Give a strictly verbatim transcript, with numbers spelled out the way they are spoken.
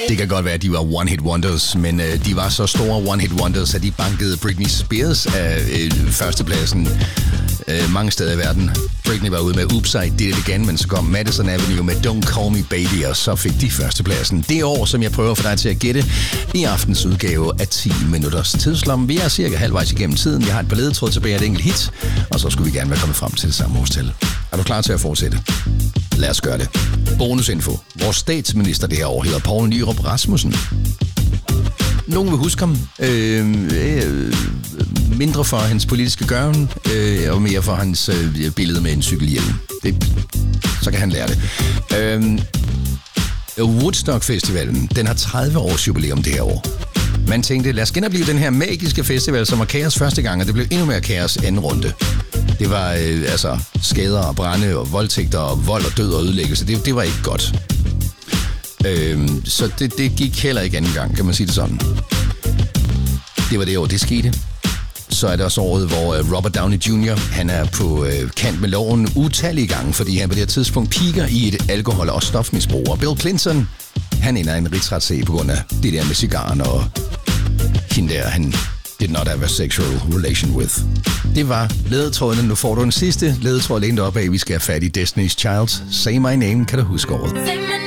Det kan godt være, at de var one-hit wonders, men øh, de var så store one-hit wonders, at de bankede Britney Spears af øh, førstepladsen øh, mange steder i verden. Britney var ude med Oops, I Did It Again, men så kom Madison Avenue med Don't Call Me Baby, og så fik de førstepladsen. Det år, som jeg prøver for dig til at gætte i aftens udgave af ti minutters tidslomme. Vi er cirka halvvejs igennem tiden. Vi har et par ledetråd tilbage af et enkelt hit, og så skulle vi gerne være kommet frem til det samme årstal. Er du klar til at fortsætte? Lad os gøre det. Bonusinfo. Vores statsminister det her år hedder Poul Nyrup Rasmussen. Nogen vil huske ham. Øh, øh, mindre for hans politiske gøren, øh, og mere for hans øh, billede med en cykelhjelm. Det, så kan han lære det. Øh, Woodstock Festivalen, den har tredive års jubilæum det her år. Man tænkte, lad os genopleve den her magiske festival, som var kaos første gang, og det blev endnu mere kaos anden runde. Det var øh, altså skader og brande og voldtægter og vold og død og ødelæggelse. Det, det var ikke godt. Øh, så det, det gik heller ikke anden gang, kan man sige det sådan. Det var det år, det skete. Så er det også året, hvor øh, Robert Downey junior han er på øh, kant med loven utallige gange, fordi han på det her tidspunkt piker i et alkohol- og stofmisbrug. Og Bill Clinton, han ender en rigsretssag på grund af det der med cigaren og hende der, han did not have a sexual relation with. Det var ledetrådene. Nu får du en sidste ledetråd lænet op af, vi skal have fat i Destiny's Child. Say My Name, kan du huske året.